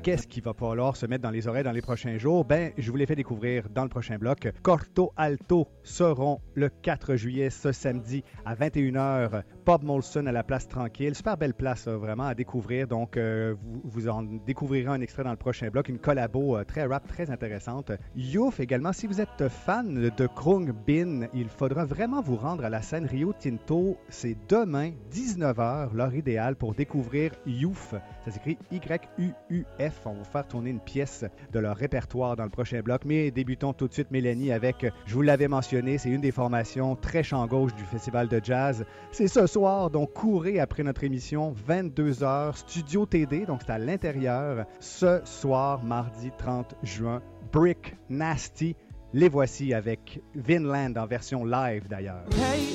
qu'est-ce qu'il va falloir se mettre dans les oreilles dans les prochains jours? Ben, je vous l'ai fait découvrir dans le prochain bloc. Corto Alto seront le 4 juillet, ce samedi, à 21h. Bob Molson à la Place Tranquille. Super belle place, vraiment, à découvrir. Donc, vous en découvrirez un extrait dans le prochain bloc. Une collabo très rap, très intéressante. Youf également. Si vous êtes fan de Krung Bin, il faudra vraiment vous rendre à la scène Rio Tinto. C'est demain, 19h, l'heure idéale pour découvrir Youf. Ça s'écrit Y-U-U-F. On va faire tourner une pièce de leur répertoire dans le prochain bloc. Mais débutons tout de suite, Mélanie, avec, je vous l'avais mentionné, c'est une des formations très champ gauche du Festival de Jazz. C'est ce soir, donc courez après notre émission, 22h, Studio TD, donc c'est à l'intérieur. Ce soir, mardi 30 juin, Brick Nasty. Les voici avec Vinland en version live d'ailleurs. Hey.